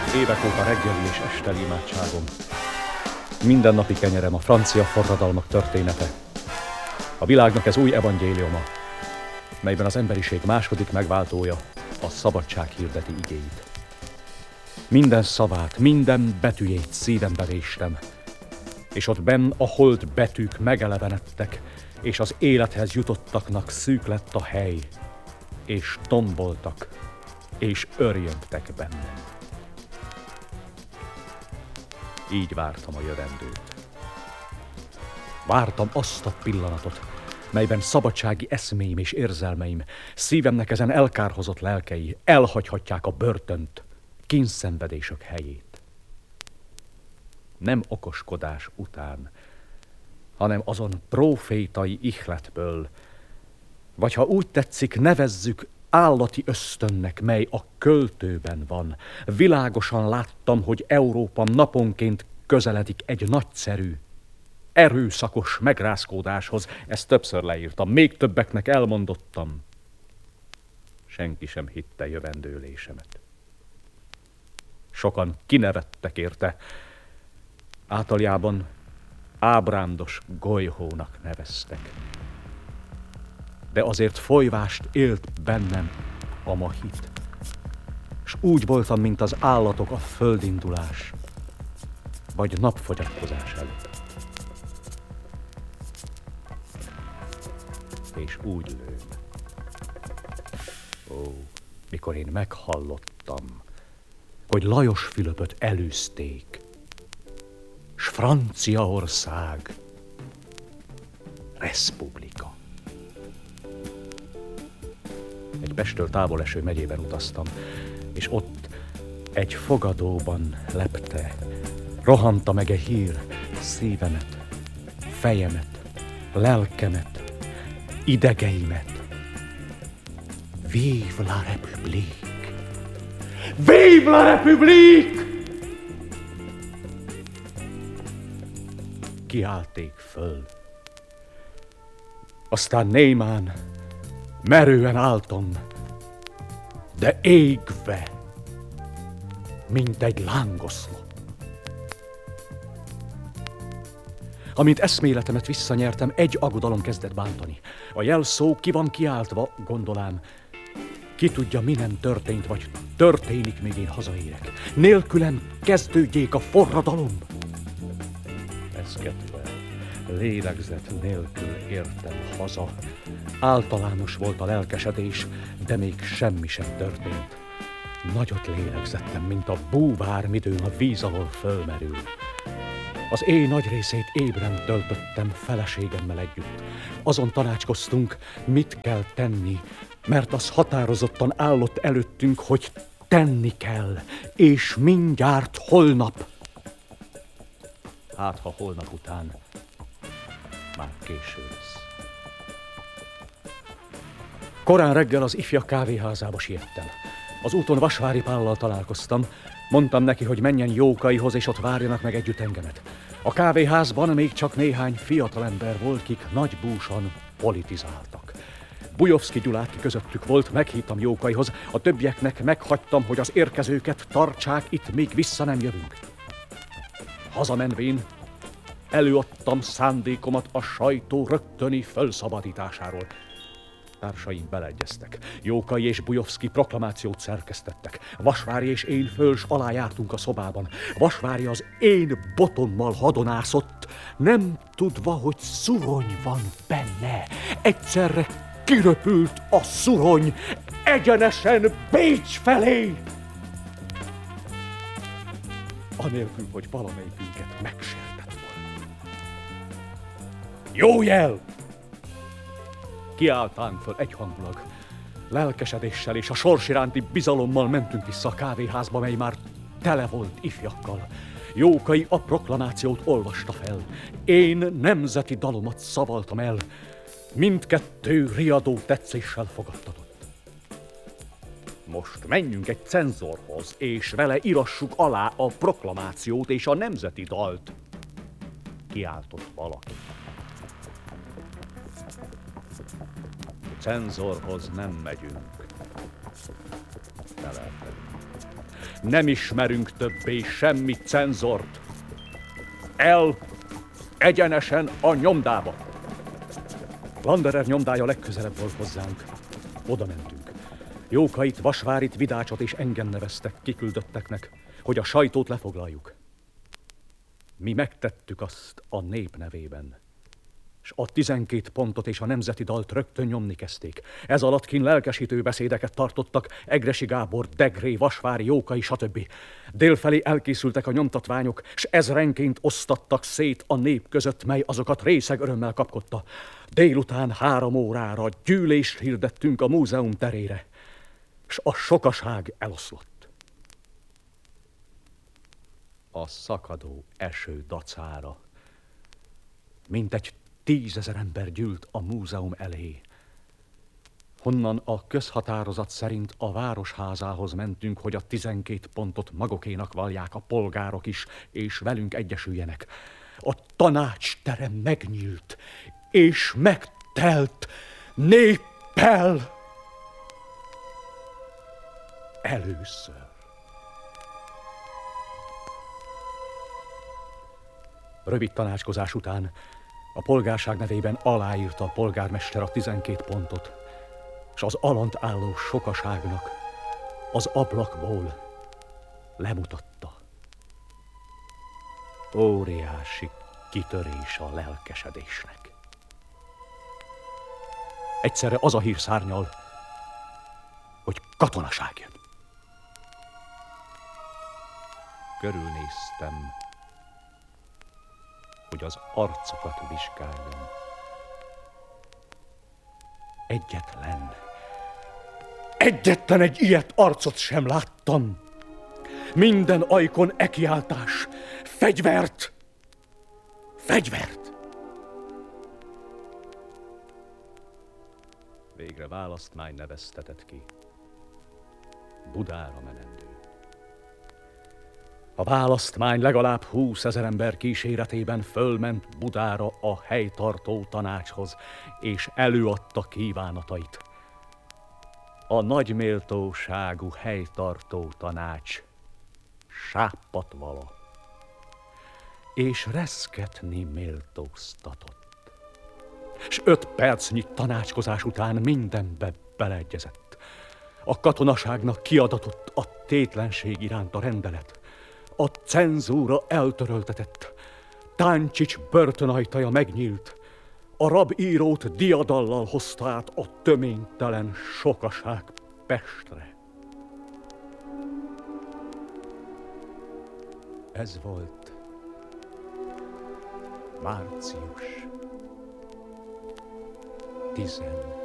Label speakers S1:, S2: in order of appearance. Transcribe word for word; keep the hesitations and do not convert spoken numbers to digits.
S1: Évek óta reggeli és esteli imádságom. Mindennapi kenyerem a francia forradalmak története. A világnak ez új evangéliuma, melyben az emberiség második megváltója, a szabadság hirdeti igéit. Minden szavát, minden betűjét szívembe véstem, és ott benn a hold betűk megelevenedtek, és az élethez jutottaknak szűk lett a hely, és tomboltak, és örjöngtek bennem. Így vártam a jövendőt. Vártam azt a pillanatot, melyben szabadsági eszméim és érzelmeim, szívemnek ezen elkárhozott lelkei elhagyhatják a börtönt, kínszenvedések helyét. Nem okoskodás után, hanem azon prófétai ihletből, vagy ha úgy tetszik, nevezzük állati ösztönnek, mely a költőben van. Világosan láttam, hogy Európa naponként közeledik egy nagyszerű, erőszakos megrázkódáshoz. Ezt többször leírtam, még többeknek elmondottam. Senki sem hitte jövendőlésemet. Sokan kinevettek érte, általában ábrándos golyhónak neveztek. De azért folyvást élt bennem a ma hit. S úgy voltam, mint az állatok a földindulás, vagy napfogyatkozás előtt. És úgy lőn. Ó, mikor én meghallottam, hogy Lajos Fülöpöt elűzték, s Franciaország Reszpublika. Egy Pesttől távol eső megyében utaztam, és ott egy fogadóban lepte, rohanta meg egy hír szívemet, fejemet, lelkemet, idegeimet. Vive la République! Vive la République! Kiálték föl. Aztán némán, merően álltam, de égve, mint egy lángoszlop. Amint eszméletemet visszanyertem, egy aggodalom kezdett bántani. A jelszó ki van kiáltva, gondolám. Ki tudja, mi nem történt, vagy történik, még én hazaérek. Nélkülem kezdődjék a forradalom. Eszkedve, lélegzet nélkül értem haza. Általános volt a lelkesedés, de még semmi sem történt. Nagyot lélegzettem, mint a búvár, midőn a víz alól fölmerül. Az éj nagy részét ébren töltöttem feleségemmel együtt. Azon tanácskoztunk, mit kell tenni, mert az határozottan állott előttünk, hogy tenni kell, és mindjárt holnap. Hát, ha holnap után már késő lesz. Korán reggel az ifjak kávéházába siettem. Az úton Vasvári Pállal találkoztam, mondtam neki, hogy menjen Jókaihoz, és ott várjanak meg együtt engemet. A kávéházban még csak néhány fiatalember volt, kik nagybúsan politizáltak. Bujovszki Gyulát, ki közöttük volt, meghívtam Jókaihoz, a többieknek meghagytam, hogy az érkezőket tartsák itt, még vissza nem jövünk. Hazamenvén előadtam szándékomat a sajtó rögtöni fölszabadításáról. Társaim beleegyeztek. Jókai és Bujovszki proklamációt szerkesztettek. Vasvári és én föl s alá jártunk a szobában. Vasvári az én botommal hadonászott, nem tudva, hogy szurony van benne. Egyszerre kiröpült a szurony, egyenesen Bécs felé! Anélkül, hogy valamelyikünket megsértett volna. Jó jel! Kiáltánk föl egyhangulag. Lelkesedéssel és a sors iránti bizalommal mentünk vissza a kávéházba, mely már tele volt ifjakkal. Jókai a proklamációt olvasta fel. Én nemzeti dalomat szavaltam el. Mindkettő riadó tetszéssel fogadtatott. Most menjünk egy cenzorhoz, és vele írassuk alá a proklamációt és a nemzeti dalt. Kiáltott valaki. Cenzorhoz nem megyünk. Feleltem. Nem ismerünk többé semmi cenzort. El, egyenesen a nyomdába. Landerer nyomdája legközelebb volt hozzánk. Oda mentünk. Jókait, Vasvárit, Vidácsot és engem neveztek kiküldötteknek, hogy a sajtót lefoglaljuk. Mi megtettük azt a nép nevében, s a tizenkét pontot és a nemzeti dalt rögtön nyomni kezdték. Ez alatt kin lelkesítő beszédeket tartottak Egressy Gábor, Degré, Vasvári, Jókai, stb. Délfelé elkészültek a nyomtatványok, s ezrenként osztattak szét a nép között, mely azokat részeg örömmel kapkodta. Délután három órára gyűlést hirdettünk a múzeum terére, s a sokaság eloszlott. A szakadó eső dacára mintegy tízezer ember gyűlt a múzeum elé. Honnan a közhatározat szerint a városházához mentünk, hogy a tizenkét pontot magokénak vallják a polgárok is, és velünk egyesüljenek. A tanácsterem megnyílt, és megtelt néppel. Először. Rövid tanácskozás után a polgárság nevében aláírta a polgármester a tizenkét pontot, és az alant álló sokaságnak az ablakból lemutatta. Óriási kitörés a lelkesedésnek. Egyszerre az a hír szárnyal, hogy katonaság jön. Körülnéztem, hogy az arcokat vizsgáljam. Egyetlen, egyetlen egy ilyet arcot sem láttam. Minden ajkon ekiáltás, fegyvert, fegyvert. Végre választmány neveztetett ki. Budára menendő. A választmány legalább húszezer ember kíséretében fölment Budára a helytartó tanácshoz, és előadta kívánatait. A nagyméltóságú helytartó tanács sápat vala, és reszketni méltóztatott. S öt percnyi tanácskozás után mindenbe beleegyezett. A katonaságnak kiadatott a tétlenség iránt a rendelet. A cenzúra eltöröltetett, Táncsics börtönajtaja megnyílt, a rabírót diadallal hozta át a töménytelen sokaság Pestre. Ez volt március tizenharmadika.